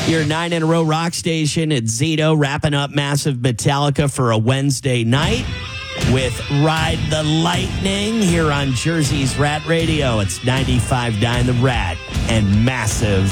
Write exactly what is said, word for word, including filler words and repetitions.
Your nine in a row rock station at Zito, wrapping up massive Metallica for a Wednesday night with Ride the Lightning here on Jersey's Rat Radio. It's ninety-five point nine The Rat and massive